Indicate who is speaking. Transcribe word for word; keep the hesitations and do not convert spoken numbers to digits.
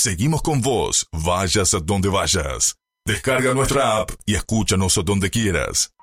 Speaker 1: seguimos con vos, vayas a donde vayas. Descarga nuestra app y escúchanos donde quieras.